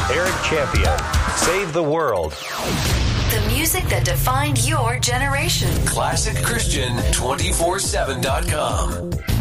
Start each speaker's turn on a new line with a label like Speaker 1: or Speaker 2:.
Speaker 1: Eric Champion. Save the world.
Speaker 2: The music that defined your generation.
Speaker 3: ClassicChristian247.com.